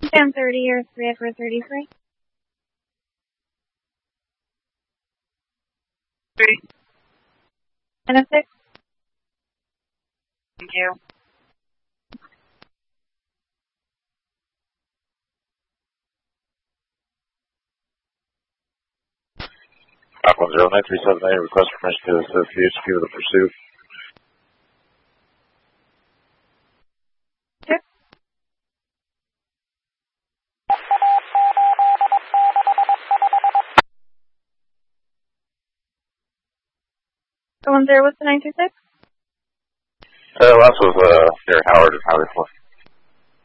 10:30 or 3 for 33. 3. And a 6. Thank you. Top 10937A, request permission to assist VHQ with the pursuit. Sure. 10, what's the 926? Last was near Howard and Highway 4.